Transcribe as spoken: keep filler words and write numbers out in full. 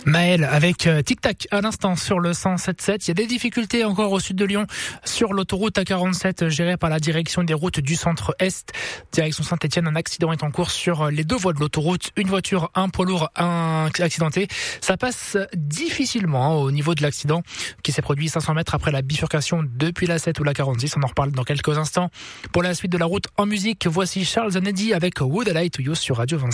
Maël avec Tic Tac à l'instant sur le cent sept sept. Il y a des difficultés encore au sud de Lyon sur l'autoroute A quarante-sept gérée par la direction des routes du centre-est. Direction Saint-Etienne, un accident est en cours sur les deux voies de l'autoroute. Une voiture, un poids lourd, un accidenté. Ça passe difficilement hein, au niveau de l'accident qui s'est produit cinq cents mètres après la bifurcation depuis la sept ou la quarante-six. On en reparle dans quelques instants. Pour la suite de la route en musique, voici Charles Zanedi avec Would I Lie to You sur Radio vingt-cinq.